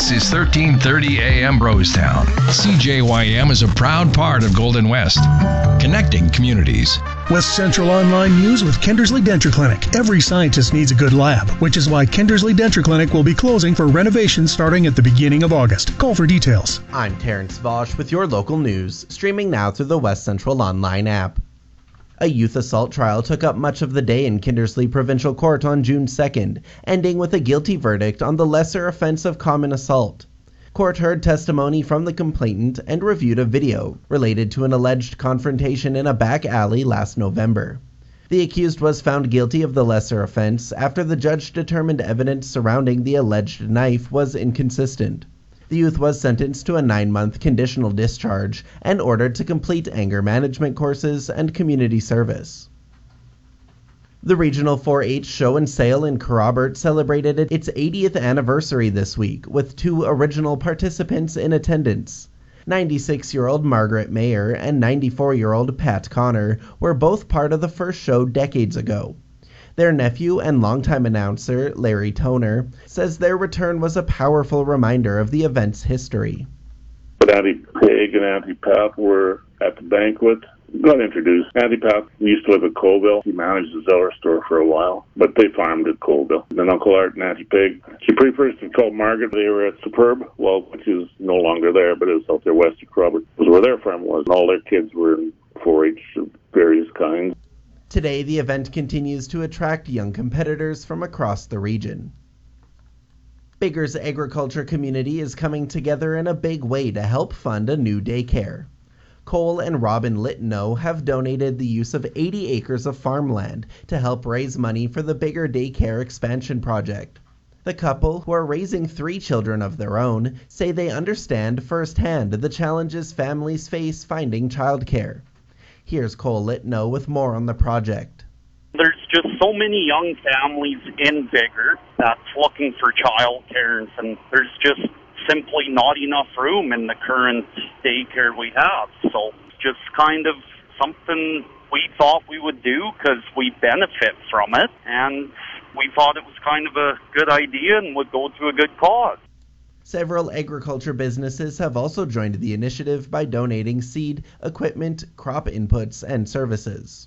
This is 1330 AM Brostown. CJYM is a proud part of Golden West, connecting communities. West Central Online News with Kindersley Denture Clinic. Every scientist needs a good lab, which is why Kindersley Denture Clinic will be closing for renovation starting at the beginning of August. Call for details. I'm Terrence Vosch with your local news, streaming now through the West Central Online app. A youth assault trial took up much of the day in Kindersley Provincial Court on June 2nd, ending with a guilty verdict on the lesser offense of common assault. Court heard testimony from the complainant and reviewed a video related to an alleged confrontation in a back alley last November. The accused was found guilty of the lesser offense after the judge determined evidence surrounding the alleged knife was inconsistent. The youth was sentenced to a 9-month conditional discharge and ordered to complete anger management courses and community service. The Regional 4-H Show and Sale in Kerrobert celebrated its 80th anniversary this week, with 2 original participants in attendance. 96-year-old Margaret Mayer and 94-year-old Pat Connor were both part of the first show decades ago. Their nephew and longtime announcer, Larry Toner, says their return was a powerful reminder of the event's history. Auntie Peg and Auntie Pat were at the banquet. Got introduced. Auntie Pat used to live at Colville. He managed the Zeller store for a while, but they farmed at Colville. Then Uncle Art and Auntie Peg. She prefers to call Margaret. They were at Superb, which is no longer there, but it was out there west of Kerrobert. It was where their farm was. All their kids were in 4-H of various kinds. Today, the event continues to attract young competitors from across the region. Bigger's agriculture community is coming together in a big way to help fund a new daycare. Cole and Robin Litno have donated the use of 80 acres of farmland to help raise money for the Bigger Daycare expansion project. The couple, who are raising 3 children of their own, say they understand firsthand the challenges families face finding childcare. Here's Cole Litno with more on the project. There's just so many young families in Bigger that's looking for childcare, and there's just simply not enough room in the current daycare we have. So just kind of something we thought we would do because we benefit from it, and we thought it was kind of a good idea and would go to a good cause. Several agriculture businesses have also joined the initiative by donating seed, equipment, crop inputs, and services.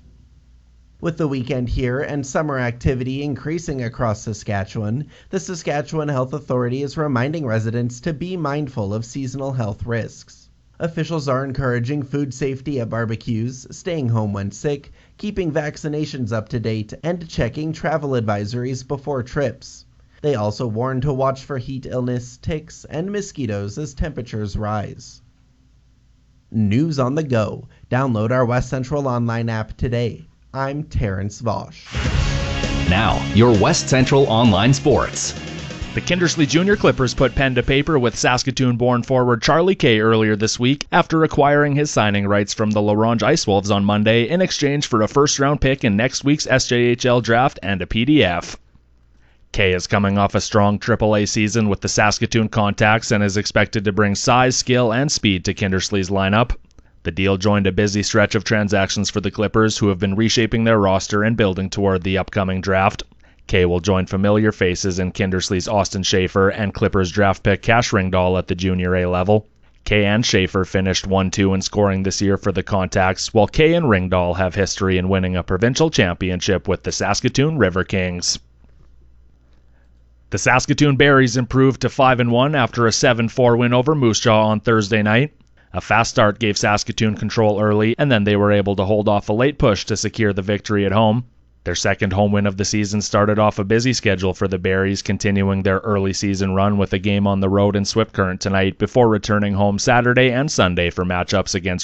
With the weekend here and summer activity increasing across Saskatchewan, the Saskatchewan Health Authority is reminding residents to be mindful of seasonal health risks. Officials are encouraging food safety at barbecues, staying home when sick, keeping vaccinations up to date, and checking travel advisories before trips. They also warn to watch for heat illness, ticks, and mosquitoes as temperatures rise. News on the go. Download our West Central Online app today. I'm Terrence Vosch. Now, your West Central Online Sports. The Kindersley Junior Clippers put pen to paper with Saskatoon-born forward Charlie Kay earlier this week after acquiring his signing rights from the La Ronge Ice Wolves on Monday in exchange for a first-round pick in next week's SJHL draft and a PDF. Kay is coming off a strong AAA season with the Saskatoon Contacts and is expected to bring size, skill, and speed to Kindersley's lineup. The deal joined a busy stretch of transactions for the Clippers, who have been reshaping their roster and building toward the upcoming draft. Kay will join familiar faces in Kindersley's Austin Schaefer and Clippers draft pick Cash Ringdahl at the Junior A level. Kay and Schaefer finished 1-2 in scoring this year for the Contacts, while Kay and Ringdahl have history in winning a provincial championship with the Saskatoon River Kings. The Saskatoon Berries improved to 5-1 after a 7-4 win over Moose Jaw on Thursday night. A fast start gave Saskatoon control early, and then they were able to hold off a late push to secure the victory at home. Their second home win of the season started off a busy schedule for the Berries, continuing their early season run with a game on the road in Swift Current tonight before returning home Saturday and Sunday for matchups against